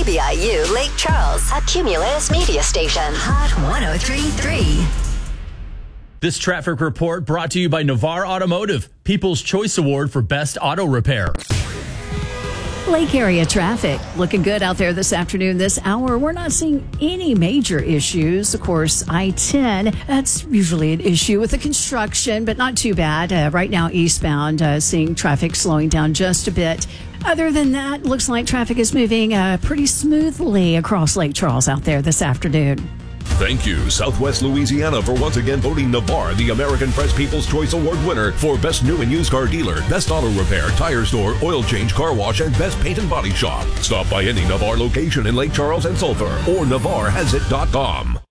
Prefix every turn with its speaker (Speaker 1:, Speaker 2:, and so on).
Speaker 1: KBIU Lake Charles, a Cumulus media station. Hot 103.3.
Speaker 2: This traffic report brought to you by Navarre Automotive, People's Choice Award for Best Auto Repair.
Speaker 3: Lake area traffic looking good out there this afternoon, this hour. We're not seeing any major issues. Of course, I-10, that's usually an issue with the construction, but not too bad. Right now, eastbound, seeing traffic slowing down just a bit. Other than that, looks like traffic is moving pretty smoothly across Lake Charles out there this afternoon.
Speaker 4: Thank you, Southwest Louisiana, for once again voting Navarre the American Press People's Choice Award winner for Best New and Used Car Dealer, Best Auto Repair, Tire Store, Oil Change, Car Wash, and Best Paint and Body Shop. Stop by any Navarre location in Lake Charles and Sulphur or NavarreHasIt.com.